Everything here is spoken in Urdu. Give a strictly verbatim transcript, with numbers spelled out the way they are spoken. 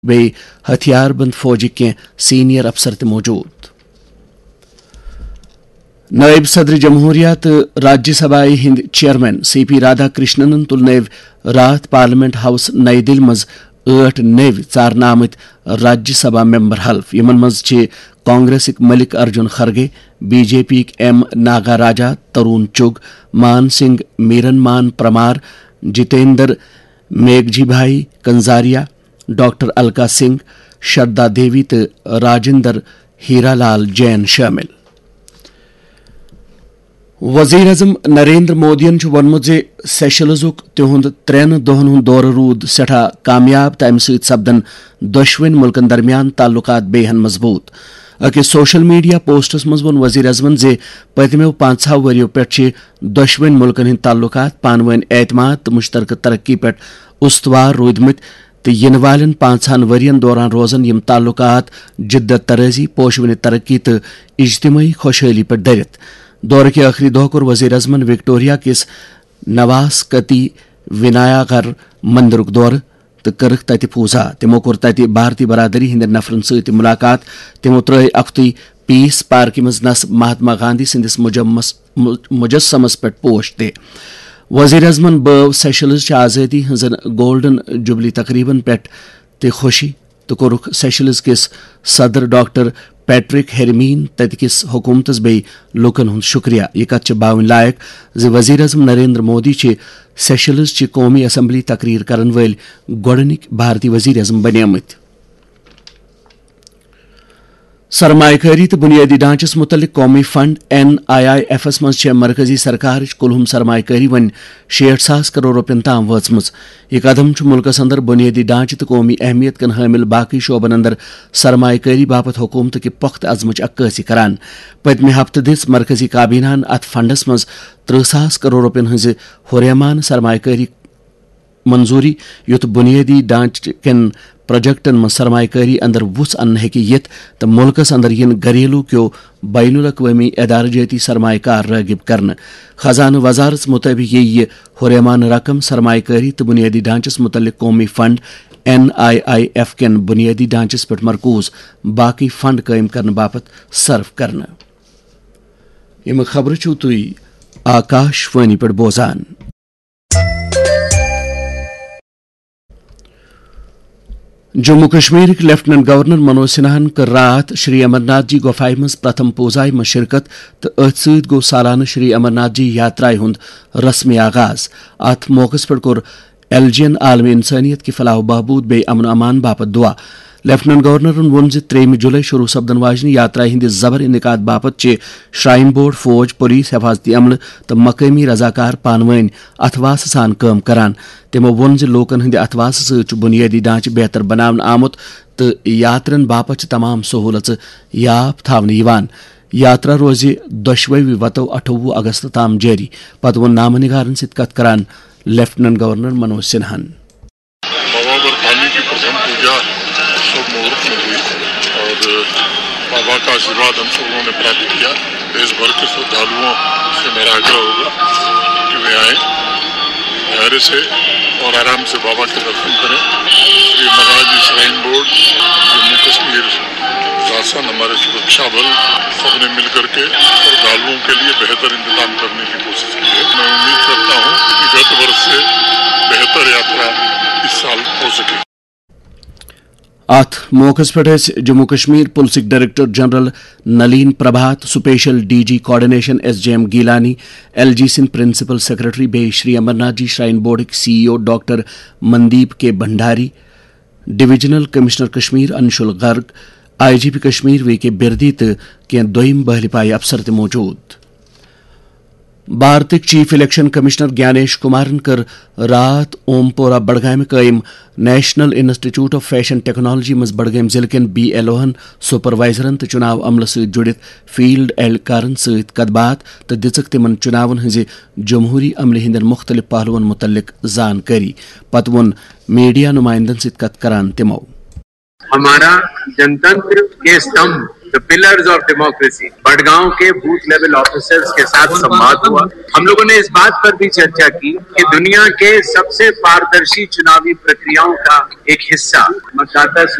بے ہتھیار بند فوجی کے سینئر افسر تہ موجود. نائب صدر جمہوریہ تو راجیہ سبھا ہند چیئرمین سی پی رادھا کرشنن تل نو رات پارلیمنٹ ہاؤس نئی دل مز ٲٹھ نو ژارنہ آمت راجیہ سبھا ممبر حلف. یمن مز چھ کانگریسک ملک ارجن خرگے، بی جے پی یک ایم ناگا راجا، ترون چگ، مان سنگھ میرن مان پرمار، جتیندر میگھجی بھائی کنزاریا، ڈاکٹر الکا سنگھ، شردا دیوی تو راجندر ہیرا لال جین شامل. وزیر اعظم نریندر مودین وونمت زِ سیشلزک تہند ترین دہن ہند دورہ رود سٹھا کامیاب تو امہ سۭتۍ سپدن دۄشوٕنی ملکن درمیان تعلقات بیٚیہِ ہن مضبوط. أکِس سوشل میڈیا پوسٹس منٛز ووٚن وزیر اعظمن زِ پٔتمیو پانژہو ؤرۍیو پٮ۪ٹھ چھِ دۄشوٕنی ملکن ہٕنٛدۍ تعلقات پانہٕ ؤنۍ اعتماد تہٕ مشترکہ ترقی پٮ۪ٹھ استوار روٗدمٕتۍ تہٕ یِنہٕ والٮ۪ن پانژہن ؤرین دوران روزن یِم تعلقات جدت طرازی، پوشوٕنہِ ترقی تہٕ اجتماعی خوشحٲلی پٮ۪ٹھ دٔرِتھ. دورٕ کہِ ٲخری دۄہ کوٚر وزیر اعظمن وکٹوریا کِس نواسکتی ونایاگر مندرُک دورٕ تہٕ کٔرٕکھ تتہِ پوٗزا. تِمو کوٚر تتہِ بھارتی برادری ہٕنٛدٮ۪ن نفرن سۭتۍ تہِ مُلاقات. تِمو ترٛٲے اکھتُے پیس پارکہِ منٛز نصب مہاتما گاندھی سٕنٛدِس مجمس مجسمس پٮ۪ٹھ پوش تہِ. وزیر اعظمن بٲو سیشلز چہِ آزٲدی ہٕنٛزن گولڈن جوبلی تقریبن پٮ۪ٹھ تہِ خوشی تہٕ کوٚرُکھ سیشلز کِس صدر ڈاکٹر پیٹرک ہیرمین تتہِ کِس حکوٗمتس بیٚیہِ لوٗکن ہُنٛد شُکریہ. یہِ کتھ چھِ باوٕنۍ لایق زِ وزیر اعظم نریندر مودی چھِ سیشلز چہِ قومی اسمبلی تقریر کرن وٲلۍ گۄڈٕنِکۍ بھارتی وزیر اعظم بنیمٕتۍ. سرمایہ کٲری تہٕ بنیٲدی ڈھانچس متعلق قومی فنڈ این آئی آئی ایفس منٛز چھےٚ مرکزی سرکارٕچ کُلہُم سرمایہ کٲری وۄنۍ شیٹھ ساس کرور رۄپین تام وٲژمٕژ. یہِ قدم چھُ مُلکس اندر بنیٲدی ڈھانچہٕ تہٕ قومی اہمیت کٮ۪ن حٲمل باقٕے شعبن اندر سرمایہ کٲری باپتھ حکوٗمتٕکہِ پۄختہٕ عزمٕچ عکٲسی کران. پٔتمہِ ہفتہٕ دِژ مرکزی کابیناہن اتھ فنڈس منٛز ترٕہ ساس کرور رۄپین ہٕنٛزِ ہُریمانہٕ سرمایہ کٲری منظوٗری یُتھ بنیٲدی ڈھانچہٕ کٮ۪ن پروجیکٹن منٛز سرمایہ کٲری اندر وُژھ اننہٕ ہیٚکہِ یِتھ تہٕ مُلکس اندر یِن گھریلوٗ کیو بین الاقوٲمی ادارٕ جٲتی سرمایہ کار رٲغب کرنہٕ. خزانہٕ وزارت مُطٲبق یِیہِ یہِ ہُریمانہٕ رقم سرمایہ کٲری تہٕ بنیٲدی ڈھانچس متعلق قومی fund N I I F کٮ۪ن بنیٲدی ڈھانچس پٮ۪ٹھ مرکوٗز باقٕے فنڈ قٲیِم کرنہٕ باپتھ صرف کرنہٕ. یِمہٕ خبرٕ چھِو تُہۍ آکاش وانی پٮ۪ٹھ بوزان. جموں کشمیرک لیفٹننٹ گورنر منوج سنہاہن کٔر راتھ شری امرناتھ جی گۄپھایہِ منٛز پرتھم پوٗزایہِ منٛز شرکت تہٕ أتھۍ سۭتۍ گوٚو سالانہٕ شری امرناتھ جی یاترایہِ ہُنٛد رسمی آغاز. اتھ موقعس پٮ۪ٹھ کوٚر ایل جی ین عالمی انسٲنیت کہِ فلاح و بہبوٗد بیٚیہِ امن و امان باپتھ دُعا. لیفٹننٹ گورنرن ووٚن زِ ترٛیٚیِمہِ جُلائی شروٗع سپدن واجنہِ یاترایہِ ہٕنٛدِ زبر انعقاد باپتھ چھِ شرائن بورڈ، فوج، پولیس، حفاظتی عملہٕ تہٕ مقٲمی رضاکار پانہٕ ؤنۍ اتھواسہٕ سان کٲم کران. تِمو ووٚن زِ لوٗکن ہٕنٛدِ اتھواسہٕ سۭتۍ چھُ بُنیٲدی ڈھانچہٕ بہتر بناونہٕ آمُت تہٕ یاترن باپتھ چھِ تمام سہوٗلژٕ یاف تھاونہٕ یِوان. یاترا روزِ دۄشوٕے وتو اٹھووُہ اگست تام جٲری. پتہٕ ووٚن نامہ نگارن سۭتۍ کتھ کران لیفٹننٹ گورنر منوج سنہاہن. بابا کا آشیرواد ہم سب لوگوں نے پراپت کیا. دیش بھر کے شردھالوؤں سے میرا آگرہ ہوگا کہ وہ آئیں دھیرے سے اور آرام سے بابا کے درشن کریں. شری امرناتھ جی شرائن بورڈ، جموں کشمیر شاسن، ہمارے سرکشا بل سب نے مل کر کے شردھالوؤں کے لیے بہتر انتظام کرنے کی کوشش کی ہے. میں امید کرتا ہوں کہ گت برس سے بہتر یاترا اس سال ہو سکے. اتھ موقعس پٮ۪ٹھ ٲسۍ Jammu Kashmir پُلسٕکۍ director general Nalin Prabhat, special D G coordination S J M Gilani, L G سٕنٛدۍ پرنسپل سیکرٹری بیٚیہِ شری امرناتھ جی شرائن بورڈٕکۍ سی ای او ڈاکٹر مندیپ کے بھنڈاری، ڈویژنل کمشنر کشمیر انشول گرگ، آئی جی پی کشمیر وی کے بردی تہٕ کینٛہہ دوٚیِم بہلہِ پایہِ افسر تہِ موجوٗد. بھارتٕکۍ چیف الیکشن کمشنر گیانیش کمارن کٔر راتھ اوم پورہ بڈگامہِ قٲیِم نیشنل انسٹی ٹیوٗٹ آف فیشن ٹیکنالوجی منٛز بڈگٲمۍ ضلعہٕ کٮ۪ن بی ایل اوہن، سپروائزرن تہٕ چُناو عملہٕ سۭتۍ جُڑِتھ فیلڈ اہلکارن سۭتۍ کتھ باتھ تہٕ دِژٕکھ تِمن چُناون ہٕنٛزِ جمہوٗری عملہِ ہٕنٛدٮ۪ن مُختٔلِف پہلوٗون مُتعلق زانکٲری. پتہٕ ووٚن میڈیا نُمائندن سۭتۍ کتھ کران تِمو. ہمارا جنتنتر کے ستمبھ the pillars of democracy. Badgaon के बूथ लेवल ऑफिसर्स के साथ संवाद हुआ. हम लोगों ने इस बात पर भी चर्चा की कि दुनिया के सबसे पारदर्शी चुनावी प्रक्रियाओं का एक हिस्सा मतदाता